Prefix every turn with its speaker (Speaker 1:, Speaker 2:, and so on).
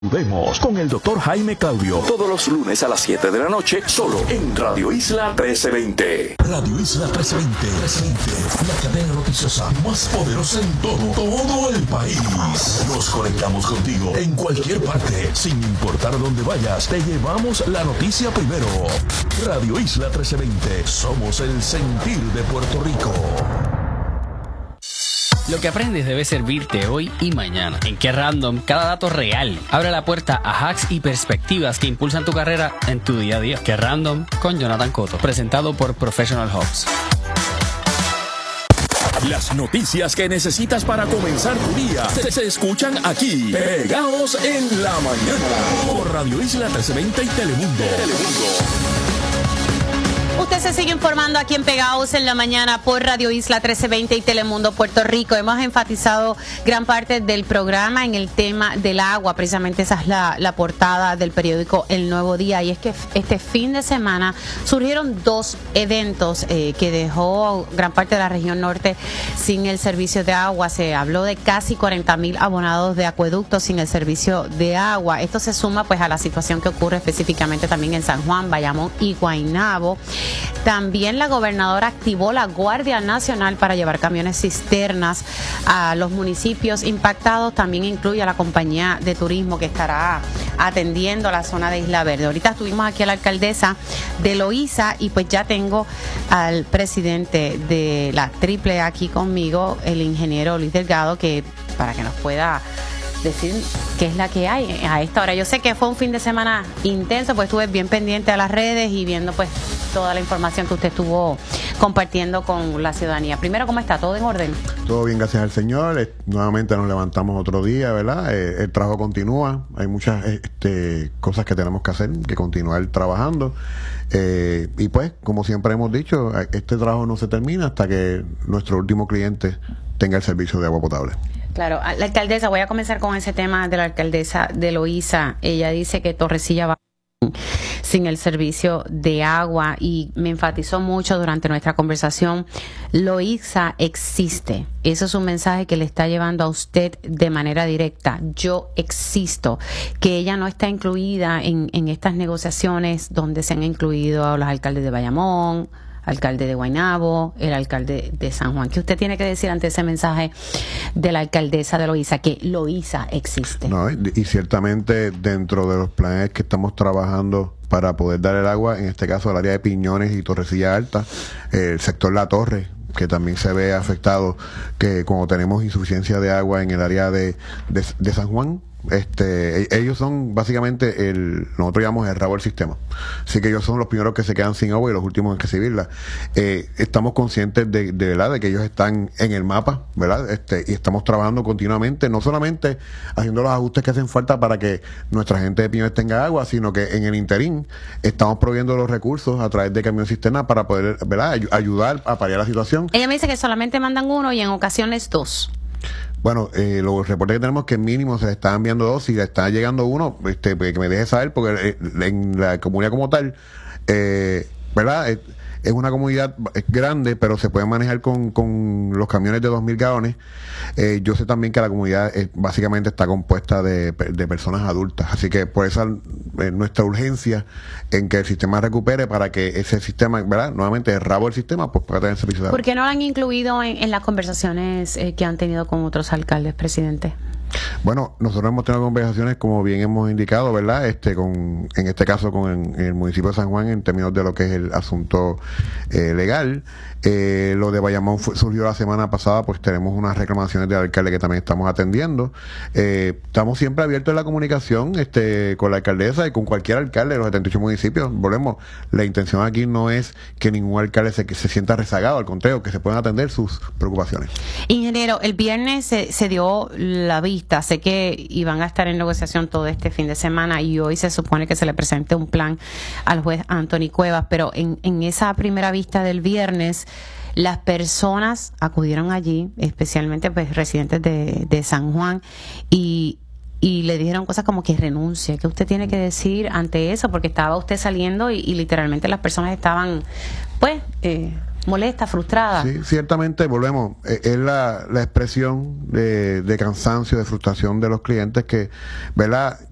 Speaker 1: Vemos con el Dr. Jaime Claudio todos los lunes a las 7 de la noche, solo en Radio Isla 1320. Radio Isla 1320, la cadena noticiosa más poderosa en todo el país. Nos conectamos contigo en cualquier parte, sin importar dónde vayas. Te llevamos la noticia primero. Radio Isla 1320, somos el sentir de Puerto Rico.
Speaker 2: Lo que aprendes debe servirte hoy y mañana. En Que Random, cada dato real abre la puerta a hacks y perspectivas que impulsan tu carrera en tu día a día. Que Random con Jonathan Cotto, presentado por Professional Hubs.
Speaker 1: Las noticias que necesitas para comenzar tu día se escuchan aquí, pegados en la mañana, por Radio Isla 1320 y Telemundo.
Speaker 3: Usted se sigue informando aquí en Pegados en la Mañana por Radio Isla 1320 y Telemundo Puerto Rico. Hemos enfatizado gran parte del programa en el tema del agua. Precisamente esa es la portada del periódico El Nuevo Día. Y es que este fin de semana surgieron dos eventos que dejó gran parte de la región norte sin el servicio de agua. Se habló de casi 40,000 abonados de acueductos sin el servicio de agua. Esto se suma pues a la situación que ocurre específicamente también en San Juan, Bayamón y Guaynabo. También la gobernadora activó la Guardia Nacional para llevar camiones cisternas a los municipios impactados. También incluye a la compañía de turismo que estará atendiendo la zona de Isla Verde. Ahorita estuvimos aquí a la alcaldesa de Loíza y pues ya tengo al presidente de la AAA aquí conmigo, el ingeniero Luis Delgado, que para que nos pueda decir qué es la que hay a esta hora. Yo sé que fue un fin de semana intenso, pues estuve bien pendiente a las redes y viendo pues toda la información que usted estuvo compartiendo con la ciudadanía. Primero, ¿cómo está? ¿Todo en orden?
Speaker 4: Todo bien, gracias al Señor. Nuevamente nos levantamos otro día, ¿verdad? El trabajo continúa. Hay muchas cosas que tenemos que hacer, que continuar trabajando. Y pues, como siempre hemos dicho, este trabajo no se termina hasta que nuestro último cliente tenga el servicio de agua potable.
Speaker 3: Claro, la alcaldesa, voy a comenzar con ese tema de la alcaldesa de Loíza. Ella dice que Torrecilla va sin el servicio de agua y me enfatizó mucho durante nuestra conversación. Loíza existe. Eso es un mensaje que le está llevando a usted de manera directa. Yo existo. Que ella no está incluida en estas negociaciones donde se han incluido a los alcaldes de Bayamón, alcalde de Guaynabo, el alcalde de San Juan. ¿Qué usted tiene que decir ante ese mensaje de la alcaldesa de Loíza, que Loíza existe?
Speaker 4: No, y ciertamente dentro de los planes que estamos trabajando para poder dar el agua, en este caso el área de Piñones y Torrecilla Alta, el sector La Torre, que también se ve afectado, que cuando tenemos insuficiencia de agua en el área de San Juan, ellos son básicamente nosotros llamamos el rabo del sistema, así que ellos son los primeros que se quedan sin agua y los últimos en recibirla. Estamos conscientes de verdad de que ellos están en el mapa, verdad, y estamos trabajando continuamente, no solamente haciendo los ajustes que hacen falta para que nuestra gente de Piñones tenga agua, sino que en el interín estamos proveyendo los recursos a través de camión cisterna para poder, verdad, ayudar a paliar la situación.
Speaker 3: Ella me dice que solamente mandan uno y en ocasiones dos.
Speaker 4: Bueno, los reportes que tenemos que mínimo se le están enviando dos, si le está llegando uno, que me deje saber, porque en la comunidad como tal, ¿verdad? Es una comunidad grande, pero se puede manejar con los camiones de 2,000 galones. Yo sé también que la comunidad básicamente está compuesta de personas adultas, así que por eso nuestra urgencia en que el sistema recupere para que ese sistema, ¿verdad? Nuevamente el rabo del sistema, pues pueda tener servicio de agua.
Speaker 3: ¿Por qué no lo han incluido en las conversaciones que han tenido con otros alcaldes, presidente?
Speaker 4: Bueno, nosotros hemos tenido conversaciones, como bien hemos indicado, ¿verdad? En este caso con el municipio de San Juan, en términos de lo que es el asunto legal. Lo de Bayamón surgió la semana pasada, pues tenemos unas reclamaciones del alcalde que también estamos atendiendo. Estamos siempre abiertos en la comunicación con la alcaldesa y con cualquier alcalde de los 78 municipios. Volvemos, la intención aquí no es que ningún alcalde se sienta rezagado, al contrario, que se puedan atender sus preocupaciones.
Speaker 3: Ingeniero, el viernes se dio la vista. Sé que iban a estar en negociación todo este fin de semana y hoy se supone que se le presente un plan al juez Anthony Cuevas, pero en esa primera vista del viernes, las personas acudieron allí, especialmente pues residentes de San Juan, y le dijeron cosas como que renuncie. ¿Qué usted tiene que decir ante eso? Porque estaba usted saliendo y literalmente las personas estaban pues molesta, frustrada.
Speaker 4: Sí, ciertamente, volvemos, es la expresión de cansancio, de frustración de los clientes que, ¿verdad?